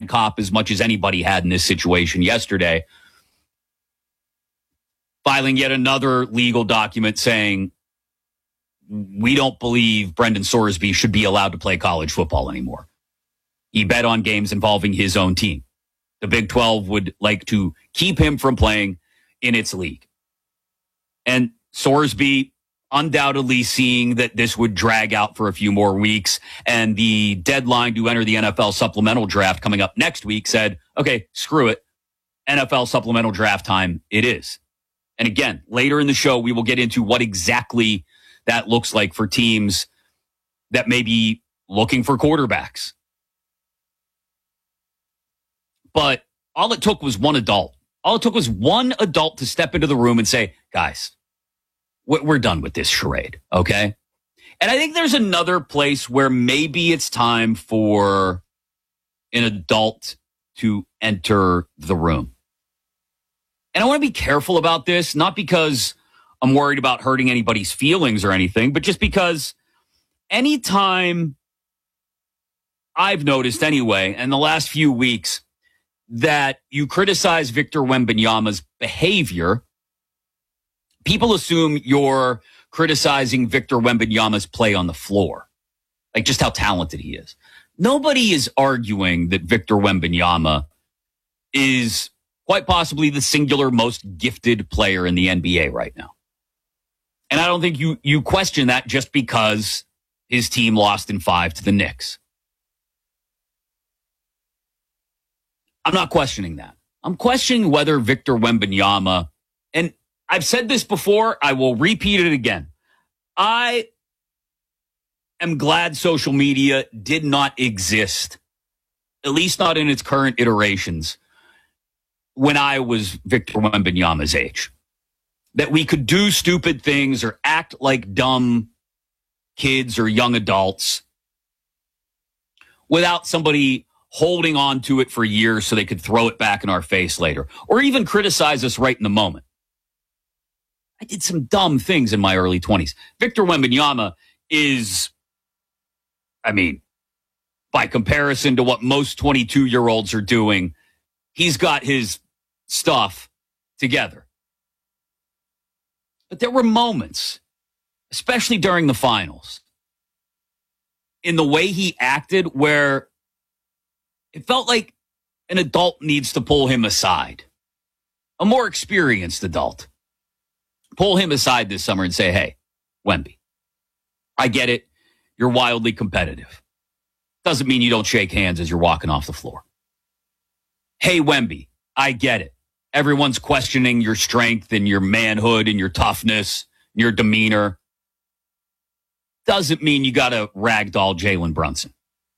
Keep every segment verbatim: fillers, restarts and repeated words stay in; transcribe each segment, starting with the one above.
cop as much as anybody had in this situation yesterday, filing yet another legal document saying we don't believe Brendan Sorsby should be allowed to play college football anymore. He bet on games involving his own team. The Big twelve would like to keep him from playing in its league. And Sorsby undoubtedly seeing that this would drag out for a few more weeks and the deadline to enter the N F L supplemental draft coming up next week said, okay, screw it. N F L supplemental draft time it is. And again, later in the show, we will get into what exactly that looks like for teams that may be looking for quarterbacks. But all it took was one adult. All it took was one adult to step into the room and say, guys, we're done with this charade, okay? And I think there's another place where maybe it's time for an adult to enter the room. And I want to be careful about this, not because I'm worried about hurting anybody's feelings or anything, but just because anytime I've noticed anyway, in the last few weeks, that you criticize Victor Wembanyama's behavior, people assume you're criticizing Victor Wembanyama's play on the floor, like just how talented he is. Nobody is arguing that Victor Wembanyama is quite possibly the singular most gifted player in the N B A right now. And I don't think you you question that just because his team lost in five to the Knicks. I'm not questioning that. I'm questioning whether Victor Wembanyama, and I've said this before, I will repeat it again. I am glad social media did not exist, at least not in its current iterations, when I was Victor Wembanyama's age. That we could do stupid things or act like dumb kids or young adults without somebody holding on to it for years so they could throw it back in our face later, or even criticize us right in the moment. I did some dumb things in my early twenties. Victor Wembanyama is, I mean, by comparison to what most twenty-two-year-olds are doing, he's got his stuff together. But there were moments, especially during the finals, in the way he acted where it felt like an adult needs to pull him aside. A more experienced adult. Pull him aside this summer and say, hey, Wemby, I get it. You're wildly competitive. Doesn't mean you don't shake hands as you're walking off the floor. Hey, Wemby, I get it. Everyone's questioning your strength and your manhood and your toughness, and your demeanor. Doesn't mean you got to ragdoll Jalen Brunson.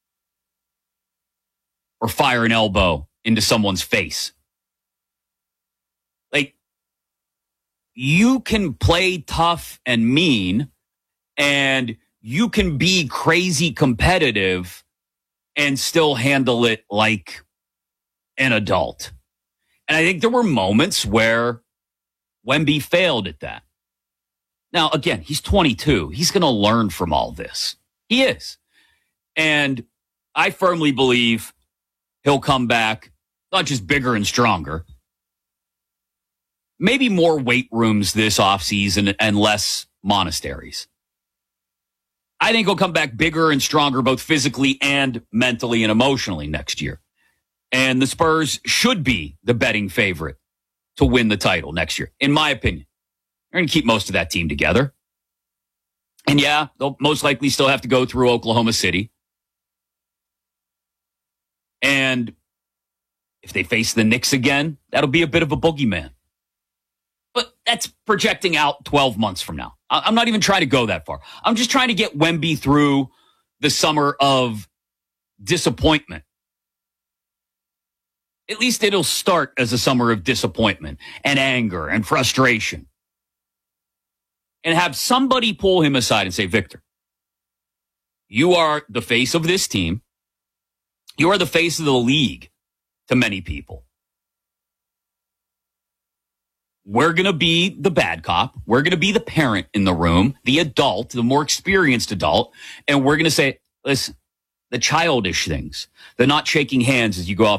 Or fire an elbow into someone's face. Like, you can play tough and mean, and you can be crazy competitive and still handle it like an adult. And I think there were moments where Wemby failed at that. Now, again, he's twenty-two. He's going to learn from all this. He is. And I firmly believe he'll come back, not just bigger and stronger, maybe more weight rooms this offseason and less monasteries. I think he'll come back bigger and stronger, both physically and mentally and emotionally next year. And the Spurs should be the betting favorite to win the title next year, in my opinion. They're going to keep most of that team together. And yeah, they'll most likely still have to go through Oklahoma City. And if they face the Knicks again, that'll be a bit of a boogeyman. But that's projecting out twelve months from now. I'm not even trying to go that far. I'm just trying to get Wemby through the summer of disappointment. At least it'll start as a summer of disappointment and anger and frustration. And have somebody pull him aside and say, Victor, you are the face of this team. You are the face of the league to many people. We're going to be the bad cop. We're going to be the parent in the room, the adult, the more experienced adult. And we're going to say, listen, the childish things, the not shaking hands as you go off